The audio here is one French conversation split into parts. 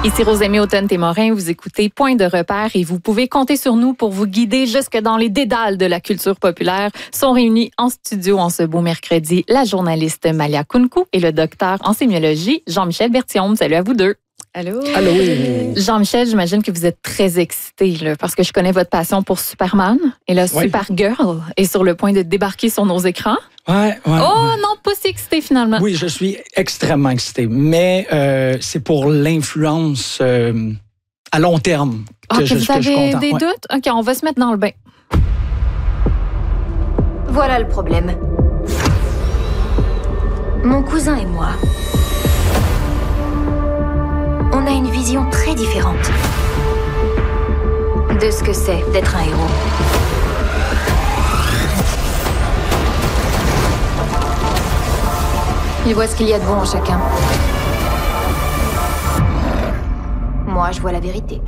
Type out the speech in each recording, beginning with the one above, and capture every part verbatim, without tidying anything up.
Ici Rosemée Automne-Témorin, vous écoutez Point de repère et vous pouvez compter sur nous pour vous guider jusque dans les dédales de la culture populaire. Sont réunis en studio en ce beau mercredi la journaliste Malia Kounkou et le docteur en sémiologie Jean-Michel Berthiaume. Salut à vous deux. Allô? Allô? Jean-Michel, j'imagine que vous êtes très excité là, parce que je connais votre passion pour Superman et la Oui. Supergirl est sur le point de débarquer sur nos écrans. Ouais, ouais. Oh ouais. non, pas si excité finalement. Oui, je suis extrêmement excité, mais euh, c'est pour l'influence euh, à long terme que, Ah, que je, vous que je suis avez content. des Ouais. doutes? OK, on va se mettre dans le bain. Voilà le problème. Mon cousin et moi, on a une vision très différente de ce que c'est d'être un héros. Il voit ce qu'il y a de bon en chacun. Moi, je vois la vérité.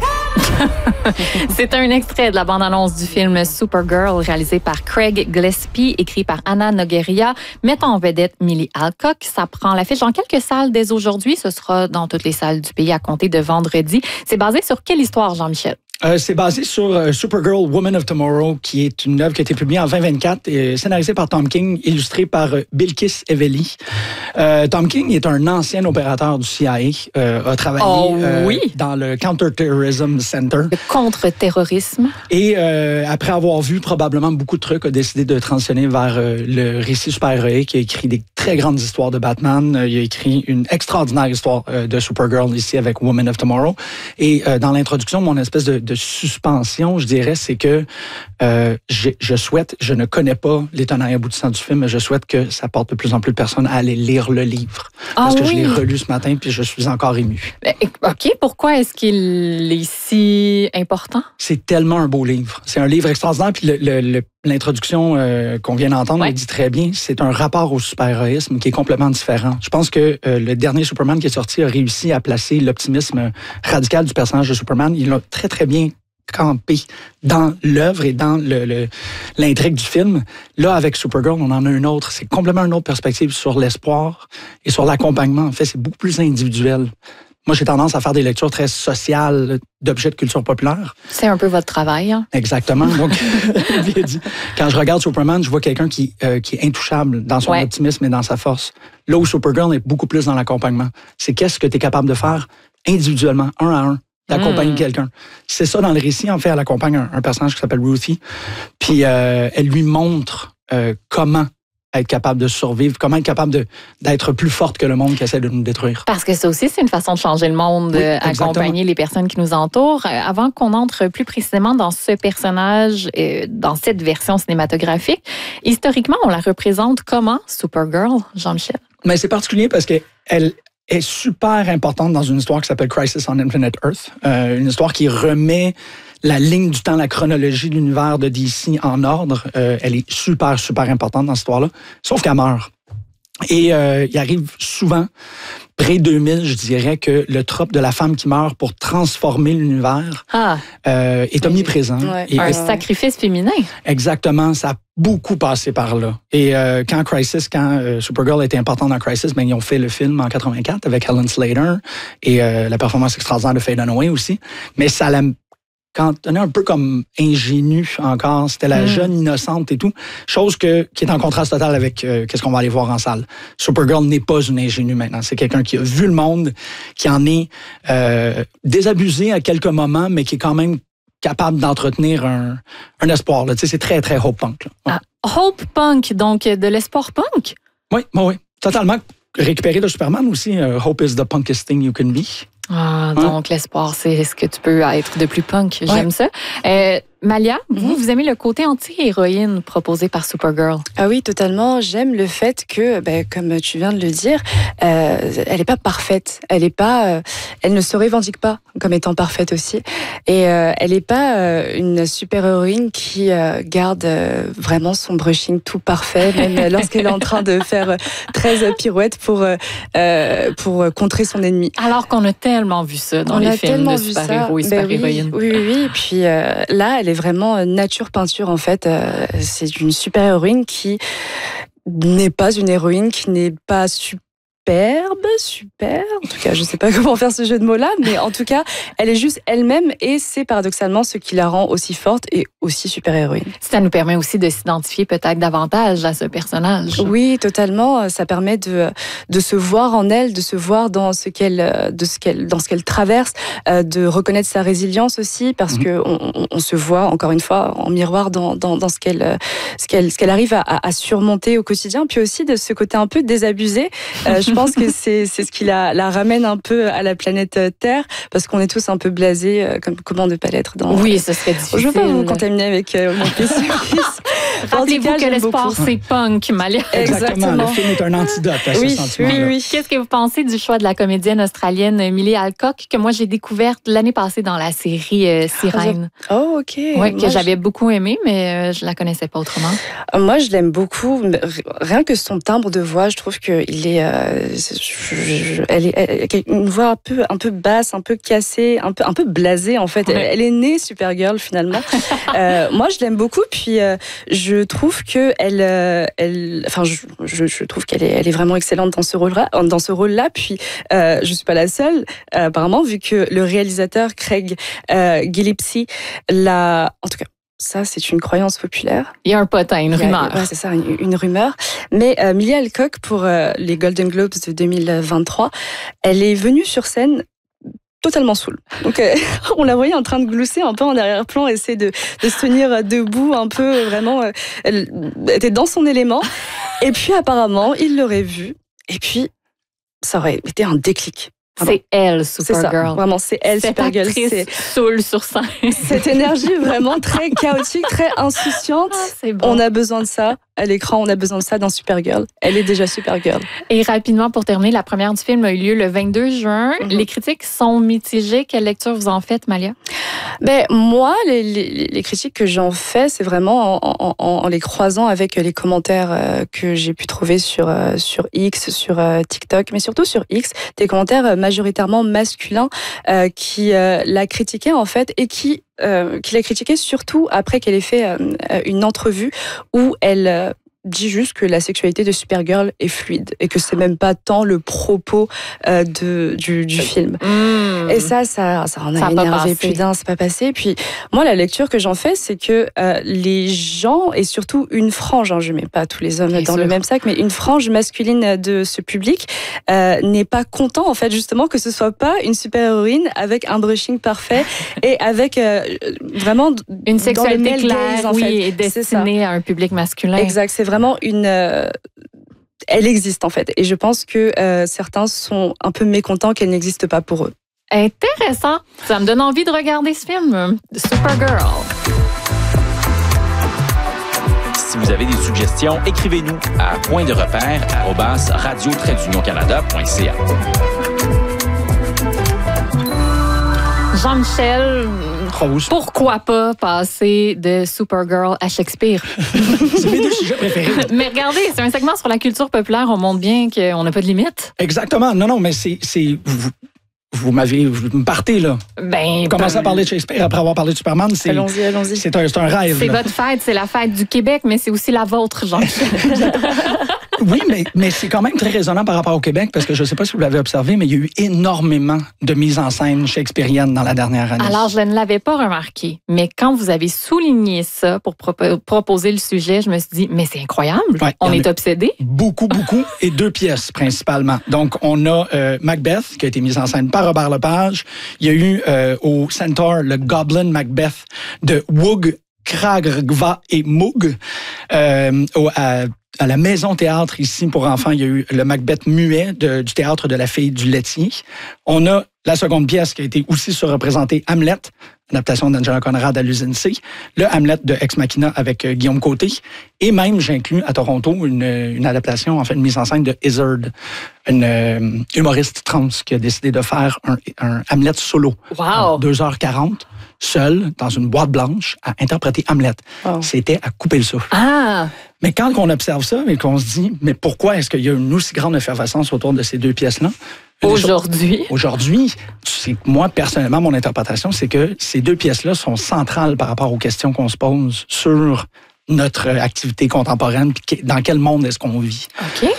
C'est un extrait de la bande-annonce du film Supergirl, réalisé par Craig Gillespie, écrit par Anna Nogueira, mettant en vedette Millie Alcock. Ça prend l'affiche dans quelques salles dès aujourd'hui. Ce sera dans toutes les salles du pays à compter de vendredi. C'est basé sur quelle histoire, Jean-Michel? Euh, c'est basé sur euh, Supergirl, Woman of Tomorrow, qui est une œuvre qui a été publiée en vingt vingt-quatre et scénarisée par Tom King, illustrée par euh, Bilkis Evely. Euh, Tom King est un ancien opérateur du C I A, euh, a travaillé Oh, euh, oui. dans le Counter-Terrorism Center. Le contre-terrorisme. Et euh, après avoir vu probablement beaucoup de trucs, a décidé de transitionner vers euh, le récit super-héroïque. Il a écrit des très grandes histoires de Batman. Euh, il a écrit une extraordinaire histoire euh, de Supergirl ici avec Woman of Tomorrow. Et euh, dans l'introduction, mon espèce de, de suspension, je dirais, c'est que euh, je, je souhaite, je ne connais pas les tenants et aboutissants du film, mais je souhaite que ça porte de plus en plus de personnes à aller lire le livre. Ah Parce que oui? je l'ai relu ce matin puis je suis encore ému. Ben, OK, pourquoi est-ce qu'il est si important? C'est tellement un beau livre. C'est un livre extraordinaire. Puis le- le- le- l'introduction euh, qu'on vient d'entendre Ouais. le dit très bien. C'est un rapport au super-héroïsme qui est complètement différent. Je pense que euh, le dernier Superman qui est sorti a réussi à placer l'optimisme radical du personnage de Superman. Il l'a très, très bien campé dans l'œuvre et dans le, le- l'intrigue du film. Là, avec Supergirl, on en a une autre. C'est complètement une autre perspective sur l'espoir et sur l'accompagnement. En fait, c'est beaucoup plus individuel. Moi, j'ai tendance à faire des lectures très sociales d'objets de culture populaire. C'est un peu votre travail. Hein? Exactement. Donc, bien dit. Quand je regarde Superman, je vois quelqu'un qui, euh, qui est intouchable dans son Ouais. optimisme et dans sa force. Là où Supergirl est beaucoup plus dans l'accompagnement. C'est qu'est-ce que tu es capable de faire individuellement, un à un, d'accompagner Mm. quelqu'un. C'est ça dans le récit. En fait, elle accompagne un, un personnage qui s'appelle Ruthie. Puis, euh, elle lui montre euh, comment être capable de survivre, comment être capable de, d'être plus forte que le monde qui essaie de nous détruire. Parce que ça aussi, c'est une façon de changer le monde, Oui, euh, exactement. accompagner les personnes qui nous entourent. Euh, Avant qu'on entre plus précisément dans ce personnage, euh, dans cette version cinématographique, historiquement, on la représente comment, Supergirl, Jean-Michel? Mais c'est particulier parce qu'elle est super importante dans une histoire qui s'appelle Crisis on Infinite Earth, euh, une histoire qui remet la ligne du temps, la chronologie de l'univers de D C en ordre. Euh, elle est super, super importante dans cette histoire-là, sauf qu'elle meurt. Et euh, il arrive souvent, près deux mille, je dirais, que le trope de la femme qui meurt pour transformer l'univers Ah, euh, est omniprésent. Ouais. Et, un et- sacrifice féminin. Exactement, ça a beaucoup passé par là. Et euh, quand Crisis, quand euh, Supergirl était importante dans Crisis, ben, ils ont fait le film en quatre-vingt-quatre avec Helen Slater et euh, la performance extraordinaire de Faye Dunaway aussi. Mais ça l'a quand on est un peu comme ingénue encore, c'était la Mm. jeune innocente et tout, chose que, qui est en contraste total avec euh, qu'est-ce qu'on va aller voir en salle. Supergirl n'est pas une ingénue maintenant, c'est quelqu'un qui a vu le monde, qui en est euh, désabusé à quelques moments, mais qui est quand même capable d'entretenir un, un espoir. Là. Tu sais, c'est très, très hope punk. Là. Ouais. Ah, Hope Punk, donc de l'espoir punk. Oui, oui, oui. Totalement récupéré de Superman aussi. euh, Hope is the punkest thing you can be. Ah, donc l'espoir, c'est ce que tu peux être de plus punk. J'aime Ouais. ça. Euh, Malia, vous, vous aimez le côté anti-héroïne proposé par Supergirl. Ah oui, totalement. J'aime le fait que, ben, comme tu viens de le dire, euh, elle n'est pas parfaite. Elle est pas, euh, elle ne se revendique pas comme étant parfaite aussi. Et euh, elle n'est pas euh, une super-héroïne qui euh, garde euh, vraiment son brushing tout parfait, même lorsqu'elle est en train de faire treize pirouettes pour, euh, pour contrer son ennemi. Alors qu'on a tellement vu ça dans On les a films tellement de vu super-héros et ça. Ben oui, super-héroïnes. oui, oui, oui. Et puis euh, là, elle est vraiment nature peinture en fait. Euh, c'est une super héroïne qui n'est pas une héroïne, qui n'est pas super superbe, super. En tout cas, je ne sais pas comment faire ce jeu de mots-là, mais en tout cas, elle est juste elle-même et c'est paradoxalement ce qui la rend aussi forte et aussi super-héroïne. Ça nous permet aussi de s'identifier peut-être davantage à ce personnage. Oui, totalement. Ça permet de, de se voir en elle, de se voir dans ce qu'elle, de ce qu'elle, dans ce qu'elle traverse, de reconnaître sa résilience aussi, parce mmh. qu'on on, on se voit, encore une fois, en miroir dans, dans, dans ce, qu'elle, ce, qu'elle, ce qu'elle arrive à, à surmonter au quotidien, puis aussi de ce côté un peu désabusé. Euh, je pense que c'est, c'est ce qui la, la ramène un peu à la planète Terre, parce qu'on est tous un peu blasés, comme, comment ne pas l'être dans... Oui, ce serait difficile. Je ne veux pas vous contaminer avec euh, mon pessimisme. Rappelez-vous cas, que le sport, beaucoup. C'est punk, Malia. Exactement. Exactement. Le film est un antidote à oui, ce sentiment-là. Oui, oui. Qu'est-ce que vous pensez du choix de la comédienne australienne Millie Alcock, que moi j'ai découverte l'année passée dans la série euh, Sirène? Oh, OK. Oui, que moi, j'avais je... beaucoup aimée, mais euh, je la connaissais pas autrement. Moi, je l'aime beaucoup. Rien que son timbre de voix, je trouve qu'il est... Euh, je, je, elle est elle, une voix un peu, un peu basse, un peu cassée, un peu, un peu blasée, en fait. Ouais. Elle, elle est née Supergirl, finalement. euh, moi, je l'aime beaucoup, puis euh, je trouve que elle, euh, elle, enfin, je, je, je trouve qu'elle est, elle est vraiment excellente dans ce rôle-là. Dans ce rôle-là, puis euh, je suis pas la seule, euh, apparemment, vu que le réalisateur Craig euh, Gillespie l'a, en tout cas. Ça, c'est une croyance populaire. Il y a un potin, une rumeur. Oui, c'est ça, une, une rumeur. Mais euh, Millie Alcock, pour euh, les Golden Globes de deux mille vingt-trois, elle est venue sur scène totalement saoule. Donc, euh, on la voyait en train de glousser un peu en arrière-plan, essayer de, de se tenir debout un peu, vraiment. Euh, elle était dans son élément. Et puis, apparemment, il l'aurait vue. Et puis, ça aurait été un déclic. C'est elle, Supergirl. C'est ça, vraiment, c'est elle, cette Supergirl. C'est saoule sur scène. Cette énergie vraiment très chaotique, très insouciante. Ah, c'est bon. On a besoin de ça à l'écran, on a besoin de ça dans Supergirl. Elle est déjà Supergirl. Et rapidement, pour terminer, la première du film a eu lieu le vingt-deux juin. Mm-hmm. Les critiques sont mitigées. Quelle lecture vous en faites, Malia? Ben, moi, les, les, les critiques que j'en fais, c'est vraiment en, en, en les croisant avec les commentaires euh, que j'ai pu trouver sur, euh, sur X, sur euh, TikTok, mais surtout sur X, des commentaires majoritairement masculins euh, qui euh, la critiquaient en fait et qui, euh, qui la critiquaient surtout après qu'elle ait fait euh, une entrevue où elle... Euh, dit juste que la sexualité de Supergirl est fluide et que c'est même pas tant le propos euh, de, du, du film. Mmh. Et ça, ça, ça en a, ça a énervé plus d'un, c'est pas passé. Puis moi, la lecture que j'en fais, c'est que euh, les gens, et surtout une frange, hein, je mets pas tous les hommes Bien dans sûr. le même sac, mais une frange masculine de ce public euh, n'est pas content, en fait, justement, que ce soit pas une super-héroïne avec un brushing parfait et avec euh, vraiment une sexualité claire, gaze, en oui, fait. Et destinée à un public masculin. Exact, c'est vraiment une... Euh, elle existe en fait. Et je pense que euh, certains sont un peu mécontents qu'elle n'existe pas pour eux. Intéressant. Ça me donne envie de regarder ce film, Supergirl. Si vous avez des suggestions, écrivez-nous à point de repère arobase radio trait d'union canada point c a. Jean-Michel, Rose. Pourquoi pas passer de Supergirl à Shakespeare? C'est mes deux sujets préférés. Mais regardez, c'est un segment sur la culture populaire. On montre bien qu'on n'a pas de limite. Exactement. Non, non, mais c'est... c'est vous, vous m'avez... Vous me partez, là. Ben, vous commencez ben, à parler de Shakespeare après avoir parlé de Superman. C'est, allons-y, allons-y. C'est un, c'est un rêve. C'est là. votre fête, c'est la fête du Québec, mais c'est aussi la vôtre, Jean-Michel. Oui, mais, mais c'est quand même très raisonnant par rapport au Québec, parce que je ne sais pas si vous l'avez observé, mais il y a eu énormément de mises en scène shakespeariennes dans la dernière année. Alors, je ne l'avais pas remarqué, mais quand vous avez souligné ça pour pro- proposer le sujet, je me suis dit, mais c'est incroyable, ouais, on est obsédés. Beaucoup, beaucoup, et deux pièces principalement. Donc, on a euh, Macbeth, qui a été mise en scène par Robert Lepage. Il y a eu euh, au Centaur le Goblin Macbeth de Woog, Kragrgva et Moog. Euh, au, à, À la Maison Théâtre, ici, pour enfants, il y a eu le Macbeth muet de, du théâtre de la fille du laitier. On a la seconde pièce qui a été aussi surreprésentée, Hamlet, adaptation d'Angela Conrad à l'Usine C, le Hamlet de Ex Machina avec euh, Guillaume Côté, et même, j'inclus à Toronto, une, une adaptation, en fait, une mise en scène de Izzard, une euh, humoriste trans qui a décidé de faire un, un Hamlet solo. Wow! deux heures quarante, seul, dans une boîte blanche, à interpréter Hamlet. Wow. C'était à couper le souffle. Ah! Mais quand on observe ça et qu'on se dit, mais pourquoi est-ce qu'il y a une aussi grande effervescence autour de ces deux pièces-là? Aujourd'hui? Choses, aujourd'hui, c'est, moi, personnellement, mon interprétation, c'est que ces deux pièces-là sont centrales par rapport aux questions qu'on se pose sur notre activité contemporaine, puis dans quel monde est-ce qu'on vit. OK.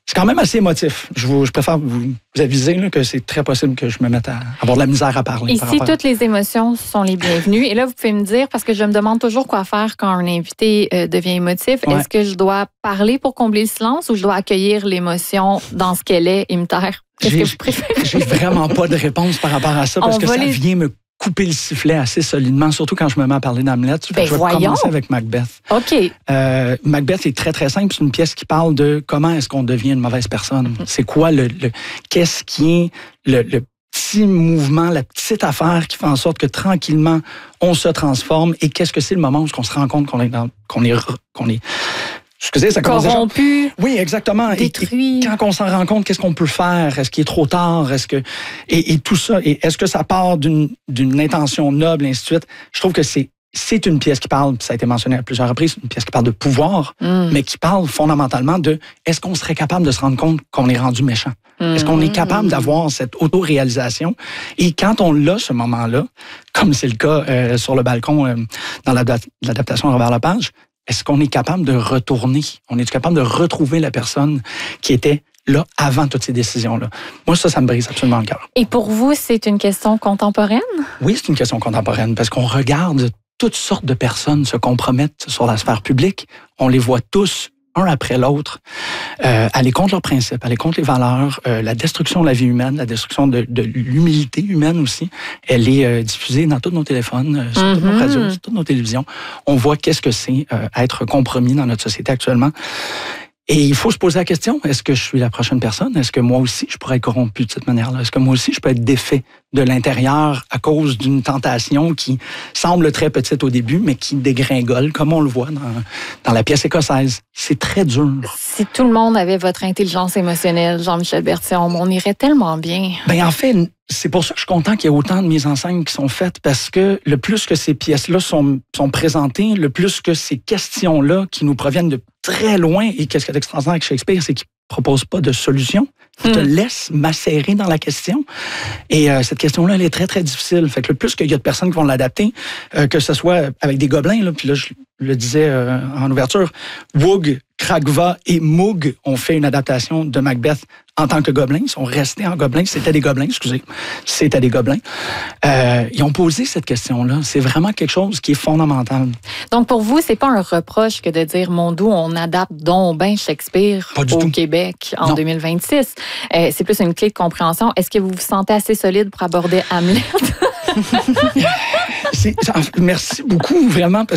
C'est quand même assez émotif. Je, vous, je préfère vous, vous aviser là, que c'est très possible que je me mette à avoir de la misère à parler. Ici, toutes les émotions sont les bienvenues. Et là, vous pouvez me dire, parce que je me demande toujours quoi faire quand un invité euh, devient émotif, ouais. Est-ce que je dois parler pour combler le silence ou je dois accueillir l'émotion dans ce qu'elle est et me taire? Qu'est-ce j'ai, que je préfère? J'ai vraiment pas de réponse par rapport à ça parce On que ça les... vient me couper le sifflet assez solidement, surtout quand je me mets à parler d'Hamlet. Ben je vais voyons. commencer avec Macbeth. OK. Euh, Macbeth est très, très simple. C'est une pièce qui parle de comment est-ce qu'on devient une mauvaise personne. Mm-hmm. C'est quoi le... le qu'est-ce qui est le, le petit mouvement, la petite affaire qui fait en sorte que tranquillement, on se transforme et qu'est-ce que c'est le moment où on se rend compte qu'on est... Dans, qu'on est, qu'on est Excusez, ça commence corrompu, déjà... Oui, exactement. Détruit. Et, et quand on s'en rend compte, qu'est-ce qu'on peut faire? Est-ce qu'il est trop tard? Est-ce que et, et tout ça, et est-ce que ça part d'une, d'une intention noble, et ainsi de suite? Je trouve que c'est c'est une pièce qui parle, ça a été mentionné à plusieurs reprises, une pièce qui parle de pouvoir, mm. mais qui parle fondamentalement de est-ce qu'on serait capable de se rendre compte qu'on est rendu méchant? Mm. Est-ce qu'on est capable d'avoir cette auto-réalisation? Et quand on l'a, ce moment-là, comme c'est le cas euh, sur le balcon euh, dans l'adaptation de Robert Lepage, est-ce qu'on est capable de retourner? On est capable de retrouver la personne qui était là avant toutes ces décisions-là? Moi, ça, ça me brise absolument le cœur. Et pour vous, c'est une question contemporaine? Oui, c'est une question contemporaine parce qu'on regarde toutes sortes de personnes se compromettre sur la sphère publique. On les voit tous un après l'autre, euh, aller contre leurs principes, aller contre les valeurs, euh, la destruction de la vie humaine, la destruction de, de l'humilité humaine aussi. Elle est euh, diffusée dans tous nos téléphones, euh, sur mm-hmm. toutes nos radios, sur toutes nos télévisions. On voit qu'est-ce que c'est euh, être compromis dans notre société actuellement. Et il faut se poser la question, est-ce que je suis la prochaine personne? Est-ce que moi aussi, je pourrais être corrompu de cette manière-là? Est-ce que moi aussi, je peux être défait de l'intérieur à cause d'une tentation qui semble très petite au début, mais qui dégringole, comme on le voit dans, dans la pièce écossaise? C'est très dur. Si tout le monde avait votre intelligence émotionnelle, Jean-Michel Berthiaume, on irait tellement bien. Ben en fait, c'est pour ça que je suis content qu'il y ait autant de mises en scène qui sont faites, parce que le plus que ces pièces-là sont, sont présentées, le plus que ces questions-là qui nous proviennent de très loin, et qu'est-ce qu'il y a d'extraordinaire avec Shakespeare, c'est qu'il ne propose pas de solution. Il te laisse macérer dans la question. Et euh, cette question-là, elle est très, très difficile. Fait que le plus qu'il y a de personnes qui vont l'adapter, euh, que ce soit avec des gobelins, là, puis là, je le disais euh, en ouverture, Woog, Kragva et Moog ont fait une adaptation de Macbeth en tant que gobelins. Ils sont restés en gobelins. C'était des gobelins, excusez. C'était des gobelins. Euh, ils ont posé cette question-là. C'est vraiment quelque chose qui est fondamental. Donc, pour vous, c'est pas un reproche que de dire, mon doux, on adapte donc ben Shakespeare au tout. Québec en non. deux mille vingt-six. Euh, c'est plus une clé de compréhension. Est-ce que vous vous sentez assez solide pour aborder Hamlet? c'est, merci beaucoup, vraiment.